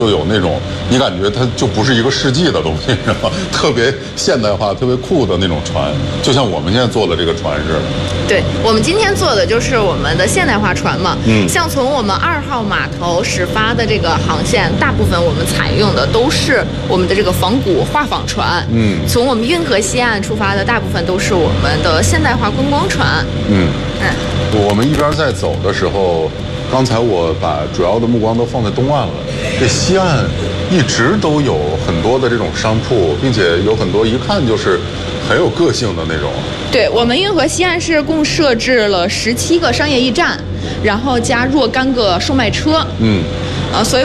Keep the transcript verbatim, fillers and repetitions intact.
就有那种你感觉它就不是一个世纪的东西，是吧？特别现代化、特别酷的那种船，就像我们现在坐的这个船似的。 对，我们今天做的就是我们的现代化船嘛。 嗯， 像从我们二号码头始发的这个航线，大部分我们采用的都是我们的这个仿古画舫船。 嗯， 从我们运河西岸出发的，大部分都是我们的现代化观光船。 嗯嗯， 我们一边在走的时候。刚才我把主要的目光都放在东岸了，这西岸一直都有很多的这种商铺，并且有很多一看就是很有个性的那种。 对，我们运河西岸是共设置了十七个商业驿站，然后加若干个售卖车。 嗯， 呃，所以。